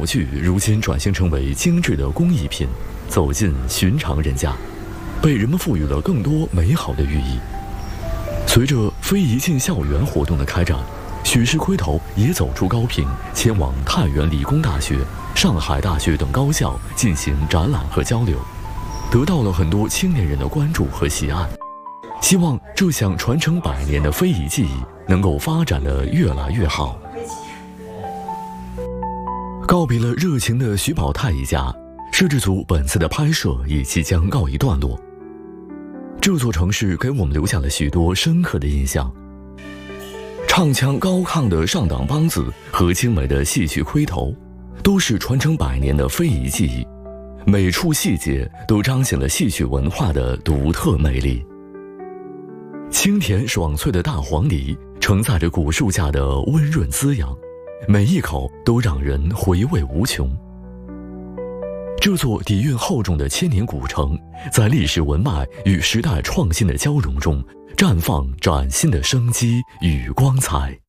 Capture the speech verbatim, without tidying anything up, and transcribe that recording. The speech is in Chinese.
道具如今转型成为精致的工艺品，走进寻常人家，被人们赋予了更多美好的寓意。随着非遗进校园活动的开展，许氏盔头也走出高平，前往太原理工大学、上海大学等高校进行展览和交流，得到了很多青年人的关注和喜爱。希望这项传承百年的非遗技艺能够发展得越来越好。告别了热情的徐宝泰一家，摄制组本次的拍摄也即将告一段落。这座城市给我们留下了许多深刻的印象。唱腔高亢的上党梆子和精美的戏曲盔头，都是传承百年的非遗技艺，每处细节都彰显了戏曲文化的独特魅力。清甜爽脆的大黄梨承载着古树下的温润滋养，每一口都让人回味无穷。这座底蕴厚重的千年古城，在历史文脉与时代创新的交融中，绽放崭新的生机与光彩。